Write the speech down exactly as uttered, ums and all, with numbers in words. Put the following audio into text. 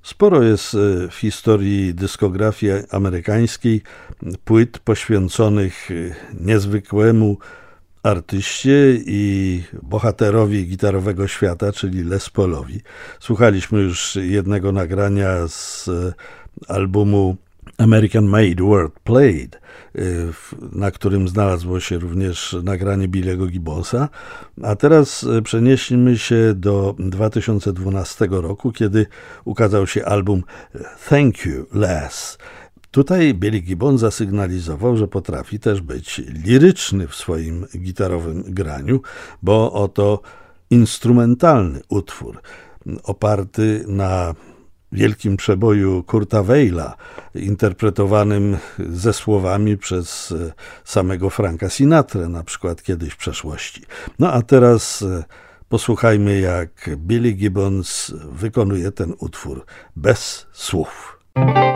Sporo jest w historii dyskografii amerykańskiej płyt poświęconych niezwykłemu artyście i bohaterowi gitarowego świata, czyli Les Paulowi. Słuchaliśmy już jednego nagrania z albumu American Made World Played, na którym znalazło się również nagranie Billy'ego Gibbonsa. A teraz przenieśmy się do dwa tysiące dwunastego roku, kiedy ukazał się album Thank You, Les. Tutaj Billy Gibbons zasygnalizował, że potrafi też być liryczny w swoim gitarowym graniu, bo oto instrumentalny utwór oparty na wielkim przeboju Kurta Weila, interpretowanym ze słowami przez samego Franka Sinatrę, na przykład kiedyś w przeszłości. No a teraz posłuchajmy, jak Billy Gibbons wykonuje ten utwór bez słów.